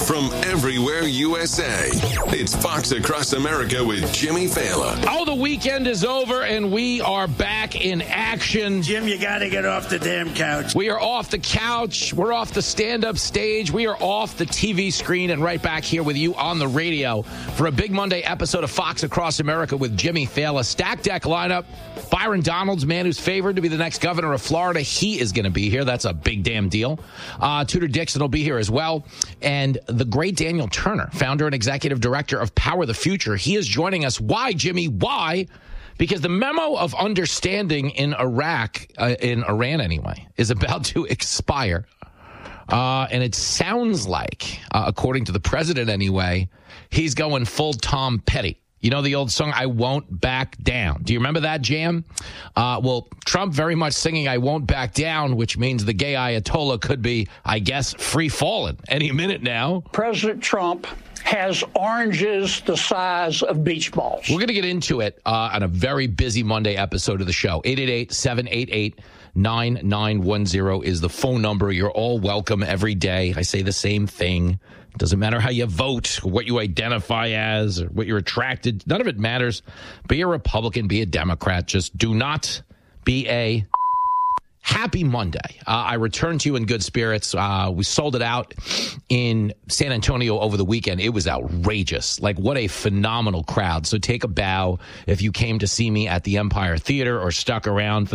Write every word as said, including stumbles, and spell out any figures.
from everywhere U S A. It's Fox Across America with Jimmy Fallon. Oh, the weekend is over, and we are back in action. Jim, you got to get off the damn couch. We are off the couch. We're off the stand-up stage. We are off the T V screen and right back here with you on the radio for a big Monday episode of Fox Across America with Jimmy Fallon. Stack deck lineup. Byron Donalds, man who's favored to be the next governor of Florida. He is going to be here. That's a big damn deal. Uh, Tudor Dixon will be here as well. And the great Daniel Turner, founder and executive director of Power the Future. He is joining us. Why, Jimmy? Why? Because the memo of understanding in Iraq, uh, in Iran anyway, is about to expire. Uh, and it sounds like, uh, according to the president anyway, he's going full Tom Petty. You know the old song, I Won't Back Down. Do you remember that jam? Uh, well, Trump very much singing I Won't Back Down, which means the gay Ayatollah could be, I guess, free falling any minute now. President Trump has oranges the size of beach balls. We're going to get into it uh, on a very busy Monday episode of the show. eight eight eight, seven eight eight, nine nine one zero is the phone number. You're all welcome every day. I say the same thing. Doesn't matter how you vote, what you identify as, or what you're attracted. None of it matters. Be a Republican, be a Democrat. Just do not be a happy Monday. Uh, I returned to you in good spirits. Uh, we sold it out in San Antonio over the weekend. It was outrageous. Like, what a phenomenal crowd. So take a bow if you came to see me at the Empire Theater or stuck around for